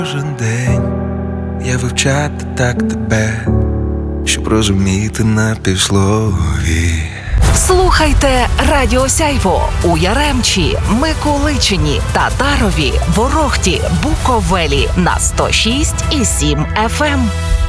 Кожен день я вивчати так тебе, щоб розуміти на півслові. Слухайте Радіо Сяйво у Яремчі, Миколичині, Татарові, Ворохті, Буковелі на 106,7 FM.